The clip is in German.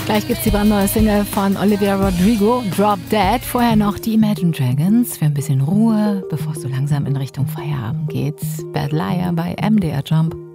Gleich gibt's die brandneue Single von Olivia Rodrigo, Drop Dead. Vorher noch die Imagine Dragons für ein bisschen Ruhe, bevor es so langsam in Richtung Feierabend geht. Bad Liar bei MDR Jump.